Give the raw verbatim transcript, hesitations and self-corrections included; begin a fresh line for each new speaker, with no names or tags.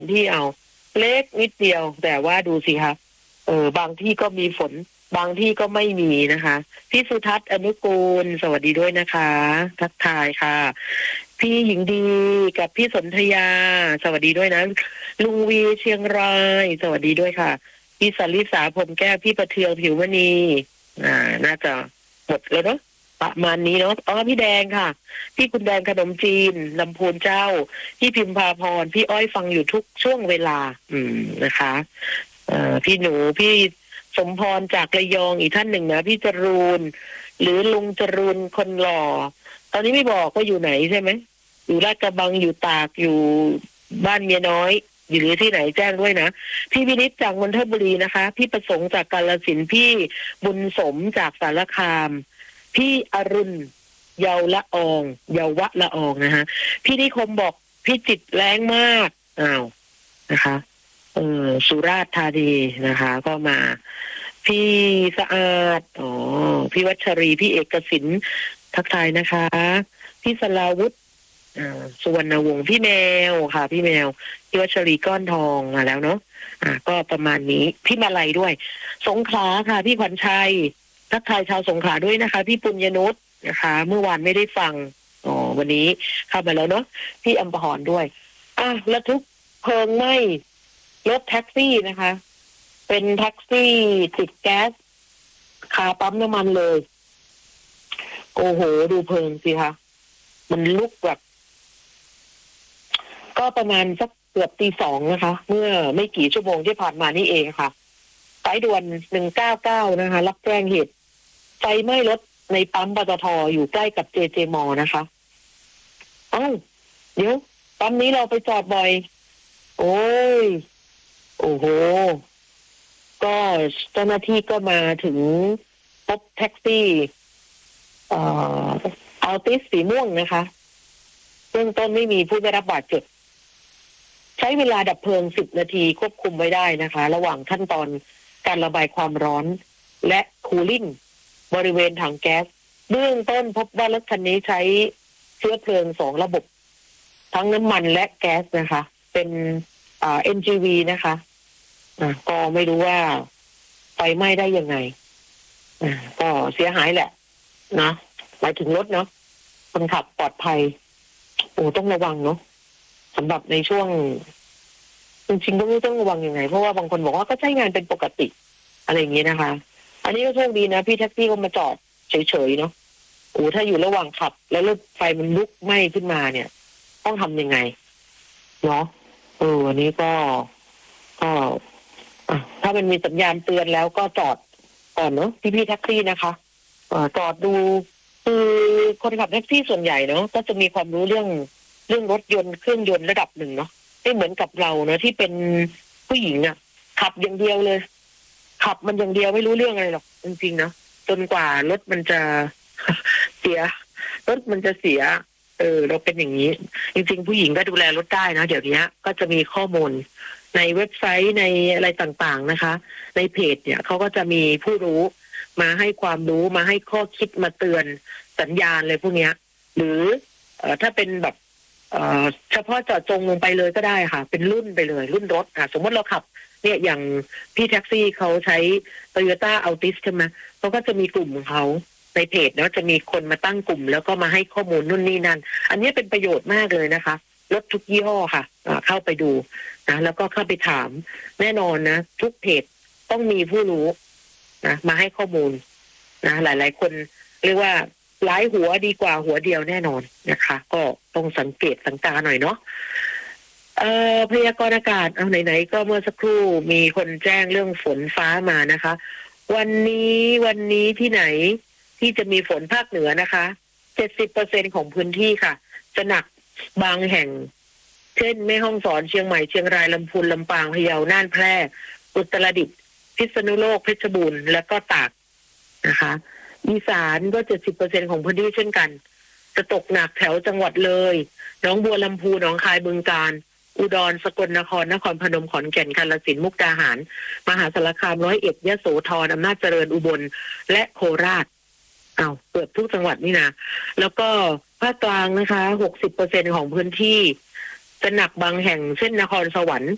ที่เอาเล็กนิดเดียวแต่ว่าดูสิคะเออบางที่ก็มีฝนบางที่ก็ไม่มีนะคะพี่สุทัศน์อนุกูลสวัสดีด้วยนะคะทักทายค่ะพี่หญิงดีกับพี่สนธยาสวัสดีด้วยนะลุงวีเชียงรายสวัสดีด้วยค่ะพี่สลิสาพรมแก้วพี่ประเทืองผิวมณีอ่าน่าจะหมดแล้วเนาะประมาณนี้เนาะอ๋อพี่แดงค่ะพี่คุณแดงขนมจีนลำพูนเจ้าพี่พิมพาพรพี่อ้อยฟังอยู่ทุกช่วงเวลาอืมนะคะเอ่อพี่หนูพี่สมพรจากระยองอีกท่านหนึ่งนะพี่จรูนหรือลุงจรูนคนหล่อตอนนี้ไม่บอกว่าอยู่ไหนใช่ไหมอยู่ลาดกระบังอยู่ตากอยู่บ้านเมียน้อยอยู่หรือที่ไหนแจ้งด้วยนะพี่วินิจจากนนทบุรีนะคะพี่ประสงค์จากกาฬสินธุ์พี่บุญสมจากสารคามพี่อรุณเยาวละอองเยาวะละอองนะคะพี่นิคมบอกพี่จิตแรงมากอ้าวนะคะเออสุราษฎร์ธานีนะคะ ก็มาพี่สะอาดอ๋อพี่วัชรีพี่เอกสินทักทายนะคะพี่สลาวุธสุวรรณวงศ์พี่แมวค่ะพี่แมวพี่วัชรีก้อนทองมาแล้วเนาะอ่าก็ประมาณนี้พี่มาลัยด้วยสงขลาค่ะพี่ขวัญชัยทักทายชาวสงขลาด้วยนะคะพี่ปุญญนุชนะคะเมื่อวานไม่ได้ฟังอ๋อวันนี้เข้ามาแล้วเนาะพี่อัมพรด้วยอ่ะระทึกเพลิงไหม้รถแท็กซี่นะคะเป็นแท็กซี่ติดแก๊สคาปั๊มน้ำมันเลยโอ้โหดูเพลิงสิคะมันลุกแบบก็ประมาณสักเกือบตีสองนะคะเมื่อไม่กี่ชั่วโมงที่ผ่านมานี่เองค่ะสายด่วนหนึ่งเก้าเก้านะคะรับแจ้งเหตุไฟไหม้รถในปั๊มปตท.อยู่ใกล้กับ เจ เจ มอ นะคะเอ้าเดี๋ยวปั๊มนี้เราไปจอดบ่อยโอ้ยโอ้โหก็เจ้าหน้าที่ก็มาถึงพบแท็กซี่เอ่ออัลติสสีม่วงนะคะเบื้องต้นไม่มีผู้ได้รับบาดเจ็บใช้เวลาดับเพลิงสิบนาทีควบคุมไว้ได้นะคะระหว่างขั้นตอนการระบายความร้อนและคูลิ่งบริเวณถังแก๊สเบื้องต้นพบว่ารถคันนี้ใช้เชื้อเพลิงสองระบบทั้งน้ำมันและแก๊สนะคะเป็นอ่า เอ็น จี วี นะคะอ่าก็ไม่รู้ว่าไฟไหม้ได้ยังไงอ่าก็เสียหายแหละนะหมายถึงรถเนาะคนขับปลอดภัยโอ้ต้องระวังเนาะสำหรับในช่วงจริงๆก็ไม่ต้องระวังยังไงเพราะว่าบางคนบอกว่าก็ใช้งานเป็นปกติอะไรอย่างนี้นะคะอันนี้ก็โชคดีนะพี่แท็กซี่ก็มาจอดเฉยๆเนาะโอ้ถ้าอยู่ระหว่างขับแล้วรถไฟมันลุกไหม้ขึ้นมาเนี่ยต้องทำยังไงเนาะเอออันนี้ก็ก็ถ้ามันมีสัญญาณเตือนแล้วก็จอดก่อนเนาะพี่พี่แท็กซี่นะคะจอดดูคือคนขับแท็กซี่ส่วนใหญ่เนาะก็จะมีความรู้เรื่องเรื่องรถยนต์เครื่องยนต์ระดับหนึ่งเนาะไม่เหมือนกับเราเนาะที่เป็นผู้หญิงอ่ะขับอย่างเดียวเลยขับมันอย่างเดียวไม่รู้เรื่องอะไรหรอกจริงๆนะจนกว่ารถมันจะเสียรถมันจะเสียเออเราเป็นอย่างนี้จริงๆผู้หญิงก็ดูแลรถได้นะเดี๋ยวนี้ก็จะมีข้อมูลในเว็บไซต์ในอะไรต่างๆนะคะในเพจเนี่ยเขาก็จะมีผู้รู้มาให้ความรู้มาให้ข้อคิดมาเตือนสัญญาณเลยพวกเนี้ยหรือเอ่อถ้าเป็นแบบเอ่อเฉพาะเจาะจงลงไปเลยก็ได้ค่ะเป็นรุ่นไปเลยรุ่นรถอ่ะสมมติเราขับเนี่ยอย่างพี่แท็กซี่เขาใช้ Toyota Altis ใช่ไหมเขาก็จะมีกลุ่มของเขาในเพจนะจะมีคนมาตั้งกลุ่มแล้วก็มาให้ข้อมูลนู่นนี่นั่นอันนี้เป็นประโยชน์มากเลยนะคะรถทุกยี่ห้อค่ะเข้าไปดูนะแล้วก็เข้าไปถามแน่นอนนะทุกเพจต้องมีผู้รู้นะมาให้ข้อมูลนะหลายๆคนเรียกว่าหลายหัวดีกว่าหัวเดียวแน่นอนนะคะก็ต้องสังเกตสังกาหน่อยเนาะเอ่อพยากรณ์อากาศเอาไหนๆก็เมื่อสักครู่มีคนแจ้งเรื่องฝนฟ้ามานะคะวันนี้วันนี้ที่ไหนที่จะมีฝนภาคเหนือนะคะ เจ็ดสิบเปอร์เซ็นต์ ของพื้นที่ค่ะจะหนักบางแห่งเช่นแม่ฮ่องสอนเชียงใหม่เชียงรายลำพูนลำปางพะเยาน่านแพร่อุตรดิตถ์พิษณุโลกเพชรบูรณ์และก็ตากนะคะอีสานก็ เจ็ดสิบเปอร์เซ็นต์ ของพื้นที่เช่นกันจะตกหนักแถวจังหวัดเลยหนองบัวลำพูหนองคายบึงกาฬอุดรสกลนครนครพนมขอนแก่นกาฬสินธุ์มุกดาหารมหาสารคามร้อยเอ็ดยโสธรอำนาจเจริญอุบลและโคราชอ้าวเกือบทุกจังหวัดนี่นะแล้วก็ภาคกลางนะคะ หกสิบเปอร์เซ็นต์ ของพื้นที่จะหนักบางแห่งเช่นนครสวรรค์